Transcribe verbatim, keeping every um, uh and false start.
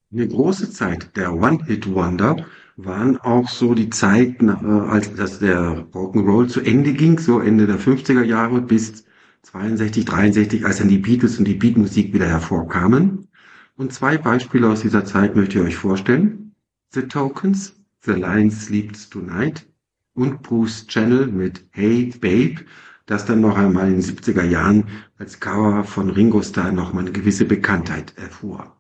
Eine große Zeit der One-Hit-Wonder waren auch so die Zeiten, äh, als dass der Rock'n'Roll zu Ende ging, so Ende der fünfziger Jahre bis zweiundsechzig, dreiundsechzig, als dann die Beatles und die Beatmusik wieder hervorkamen. Und zwei Beispiele aus dieser Zeit möchte ich euch vorstellen. The Tokens, The Lion Sleeps Tonight und Bruce Channel mit Hey Babe, das dann noch einmal in den siebziger Jahren als Cover von Ringo Starr noch mal eine gewisse Bekanntheit erfuhr.